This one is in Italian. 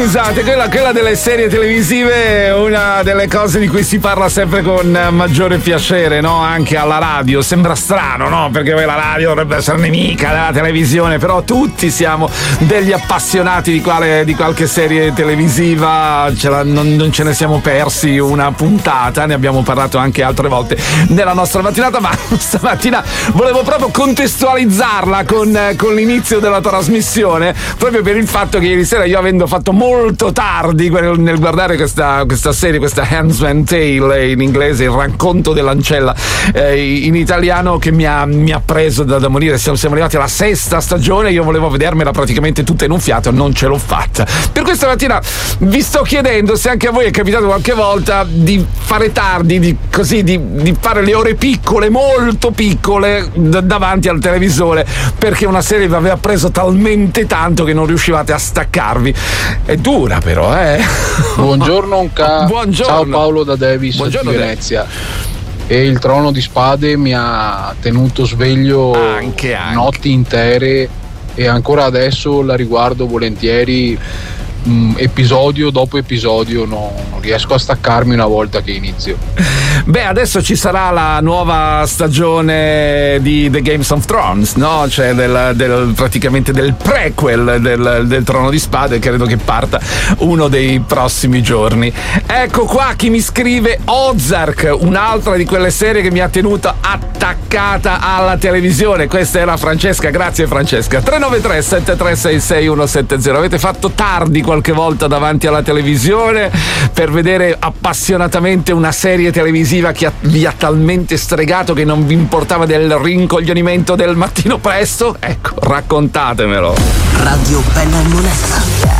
Scusate, quella delle serie televisive è una delle cose di cui si parla sempre con maggiore piacere, no? Anche alla radio. Sembra strano, no? Perché poi la radio dovrebbe essere nemica della televisione, però tutti siamo degli appassionati di qualche serie televisiva. Non ce ne siamo persi una puntata, ne abbiamo parlato anche altre volte nella nostra mattinata, ma stamattina volevo proprio contestualizzarla con l'inizio della trasmissione, proprio per il fatto che ieri sera, io avendo fatto molto tardi nel guardare questa serie, questa Handmaid's Tale in inglese, il racconto dell'ancella in italiano, che mi ha preso da morire. Siamo arrivati alla 6ª stagione, io volevo vedermela praticamente tutta in un fiato, non ce l'ho fatta. Per questa mattina vi sto chiedendo se anche a voi è capitato qualche volta di fare tardi, di fare le ore piccole, molto piccole, davanti al televisore, perché una serie vi aveva preso talmente tanto che non riuscivate a staccarvi. È dura però, Buongiorno Buongiorno. Ciao Paolo da Davis. Buongiorno, di Venezia. E il Trono di Spade mi ha tenuto sveglio anche. Notti intere, e ancora adesso la riguardo volentieri, episodio dopo episodio. Non riesco a staccarmi una volta che inizio. Beh, adesso ci sarà la nuova stagione di The Games of Thrones, no? Cioè praticamente del prequel del Trono di Spade, credo che parta uno dei prossimi giorni. Ecco qua chi mi scrive: Ozark, un'altra di quelle serie che mi ha tenuto attaccata alla televisione. Questa era Francesca, grazie Francesca. 393-7366-170. Avete fatto tardi qualche volta davanti alla televisione per vedere appassionatamente una serie televisiva che vi ha talmente stregato che non vi importava del rincoglionimento del mattino presto? Ecco, raccontatemelo. Radio Bella e Monella.